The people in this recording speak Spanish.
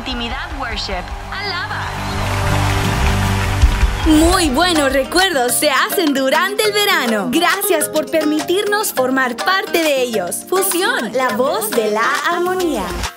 Intimidad Worship. Alaba. Muy buenos recuerdos se hacen durante el verano. Gracias por permitirnos formar parte de ellos. Fusión, la voz de la armonía.